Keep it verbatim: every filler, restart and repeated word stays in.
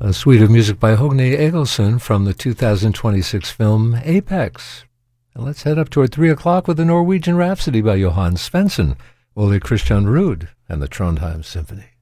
A suite of music by Høgni Egilson from the two thousand twenty-six film Apex. And let's head up toward three o'clock with the Norwegian Rhapsody by Johann Svensson, Ole Christian Ruud, and the Trondheim Symphony.